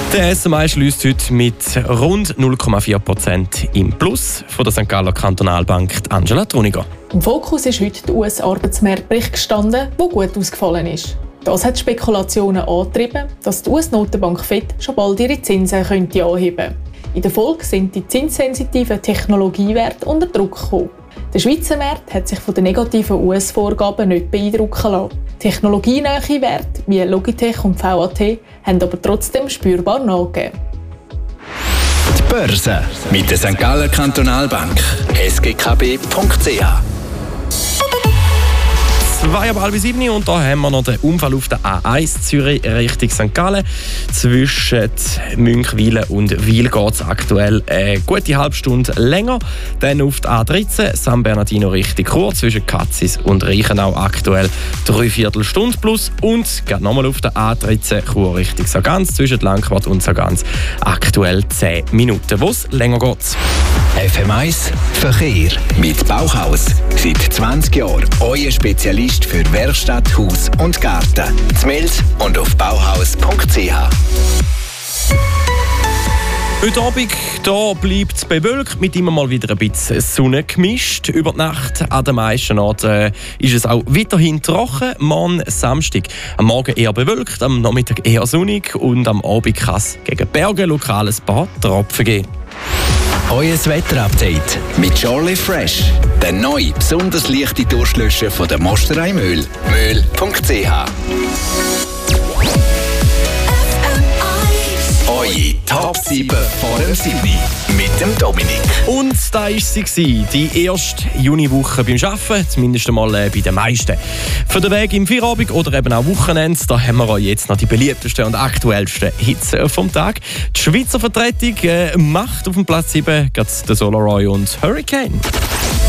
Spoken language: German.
Der SMA schließt heute mit rund 0,4% im Plus von der St. Galler Kantonalbank Angela Truniger. Im Fokus ist heute der US-Arbeitsmarktbericht gestanden, der gut ausgefallen ist. Das hat Spekulationen angetrieben, dass die US-Notenbank FED schon bald ihre Zinsen könnte anheben. In der Folge sind die zinssensitiven Technologiewerte unter Druck gekommen. Der Schweizer Markt hat sich von den negativen US-Vorgaben nicht beeindrucken lassen. Technologienahe Werte wie Logitech und VAT haben aber trotzdem spürbar nachgegeben. Die Börse mit der St. Galler Kantonalbank, sgkb.ch. 6:30 und da haben wir noch den Unfall auf der A1 Zürich Richtung St. Gallen. Zwischen Münchwilen und Wil geht es aktuell eine gute halbe Stunde länger. Dann auf der A13 San Bernardino Richtung Chur zwischen Katzis und Reichenau aktuell 3/4 Stunde plus. Und geht nochmal auf der A13 Chur Richtung Sargans zwischen Langquart und Sargans aktuell 10 Minuten, wo es länger geht. FM1 Verkehr mit Bauhaus. Seit 20 Jahren euer Spezialist für Werkstatt, Haus und Garten. Z'Mels und auf bauhaus.ch. Heute Abend da bleibt es bewölkt, mit immer mal wieder ein bisschen Sonne gemischt. Über die Nacht an den meisten Orten ist es auch weiterhin trocken. Morgen Samstag am Morgen eher bewölkt, am Nachmittag eher sonnig und am Abend kann es gegen Berge lokal ein paar Tropfen geben. Euer Wetterupdate mit Charlie Fresh. Der neue, besonders leichte Durstlöscher von der Mosterei Möhl. Möhl.ch. Eure Top 7 vor dem 7. mit dem Dominik. Und da war sie, die erste Juniwoche beim Arbeiten, zumindest einmal bei den meisten. Für den Weg im Feierabend oder eben auch Wochenende, da haben wir euch jetzt noch die beliebtesten und aktuellsten Hits vom Tag. Die Schweizer Vertretung macht auf dem Platz 7 der Solaroy und Hurricane.